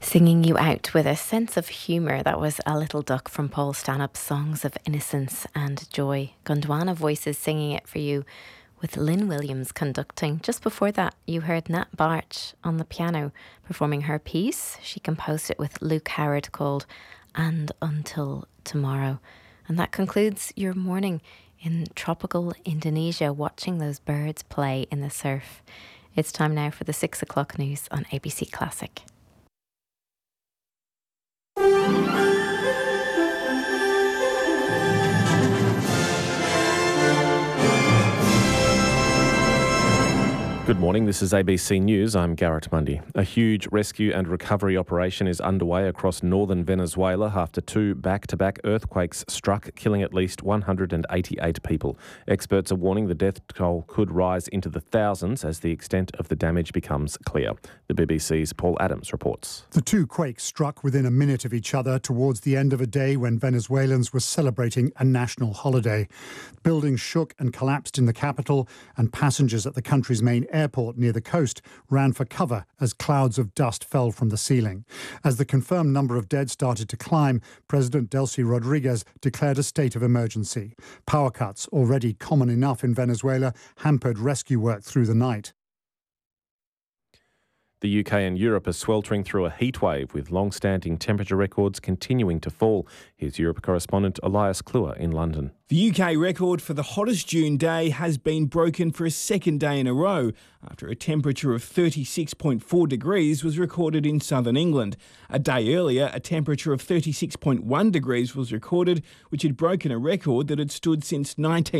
Singing you out with a sense of humour. That was A Little Duck from Paul Stanhope's Songs of Innocence and Joy. Gondwana Voices singing it for you with Lynn Williams conducting. Just before that, you heard Nat Barch on the piano performing her piece. She composed it with Luke Howard called And Until Tomorrow. And that concludes your morning in tropical Indonesia, watching those birds play in the surf. It's time now for the 6 o'clock news on ABC Classic. Good morning, this is ABC News. I'm Garrett Mundy. A huge rescue and recovery operation is underway across northern Venezuela after two back-to-back earthquakes struck, killing at least 188 people. Experts are warning the death toll could rise into the thousands as the extent of the damage becomes clear. The BBC's Paul Adams reports. The two quakes struck within a minute of each other towards the end of a day when Venezuelans were celebrating a national holiday. Buildings shook and collapsed in the capital, and passengers at the country's main airport near the coast ran for cover as clouds of dust fell from the ceiling. As the confirmed number of dead started to climb, President Delcy Rodriguez declared a state of emergency. Power cuts, already common enough in Venezuela, hampered rescue work through the night. The UK and Europe are sweltering through a heatwave with long-standing temperature records continuing to fall. Here's Europe correspondent Elias Kluwer in London. The UK record for the hottest June day has been broken for a second day in a row after a temperature of 36.4 degrees was recorded in southern England. A day earlier, a temperature of 36.1 degrees was recorded, which had broken a record that had stood since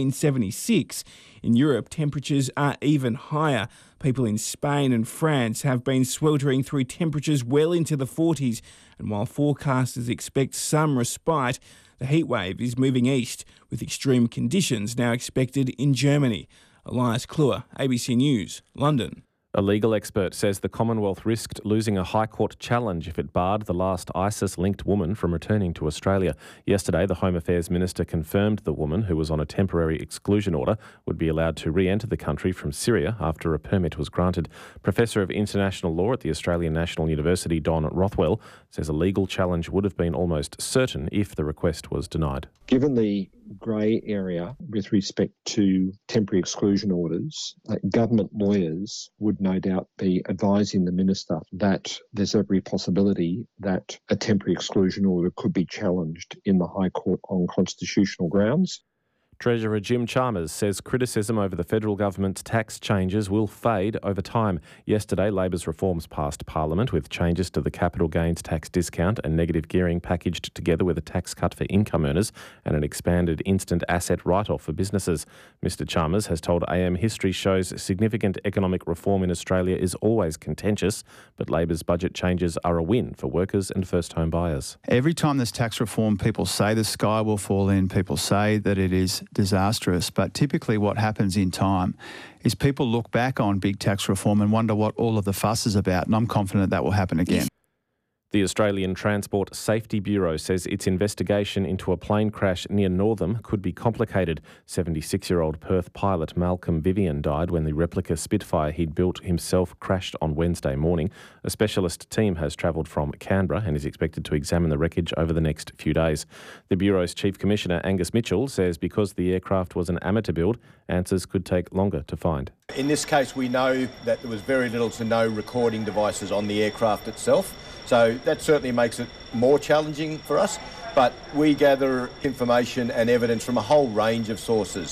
1976. In Europe, temperatures are even higher. People in Spain and France have been sweltering through temperatures well into the 40s, and while forecasters expect some respite, the heatwave is moving east, with extreme conditions now expected in Germany. Elias Kluwer, ABC News, London. A legal expert says the Commonwealth risked losing a High Court challenge if it barred the last ISIS-linked woman from returning to Australia. Yesterday, the Home Affairs Minister confirmed the woman, who was on a temporary exclusion order, would be allowed to re-enter the country from Syria after a permit was granted. Professor of International Law at the Australian National University, Don Rothwell, says a legal challenge would have been almost certain if the request was denied. Given the grey area with respect to temporary exclusion orders, government lawyers would no doubt be advising the minister that there's every possibility that a temporary exclusion order could be challenged in the High Court on constitutional grounds. Treasurer Jim Chalmers says criticism over the federal government's tax changes will fade over time. Yesterday, Labor's reforms passed Parliament with changes to the capital gains tax discount and negative gearing packaged together with a tax cut for income earners and an expanded instant asset write-off for businesses. Mr Chalmers has told AM history shows significant economic reform in Australia is always contentious, but Labor's budget changes are a win for workers and first-home buyers. Every time there's tax reform, people say the sky will fall in, people say that it is disastrous, but typically what happens in time is people look back on big tax reform and wonder what all of the fuss is about, and I'm confident that will happen again. The Australian Transport Safety Bureau says its investigation into a plane crash near Northam could be complicated. 76-year-old Perth pilot Malcolm Vivian died when the replica Spitfire he'd built himself crashed on Wednesday morning. A specialist team has travelled from Canberra and is expected to examine the wreckage over the next few days. The Bureau's Chief Commissioner Angus Mitchell says because the aircraft was an amateur build, answers could take longer to find. In this case, we know that there was very little to no recording devices on the aircraft itself. So that certainly makes it more challenging for us, but we gather information and evidence from a whole range of sources.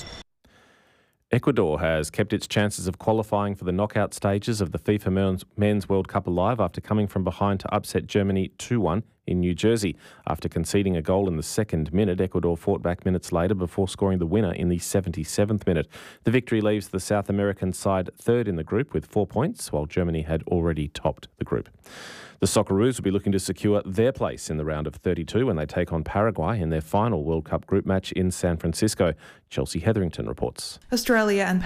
Ecuador has kept its chances of qualifying for the knockout stages of the FIFA Men's World Cup alive after coming from behind to upset Germany 2-1 in New Jersey. After conceding a goal in the second minute, Ecuador fought back minutes later before scoring the winner in the 77th minute. The victory leaves the South American side third in the group with 4 points, while Germany had already topped the group. The Socceroos will be looking to secure their place in the round of 32 when they take on Paraguay in their final World Cup group match in San Francisco. Chelsea Hetherington reports. Australia and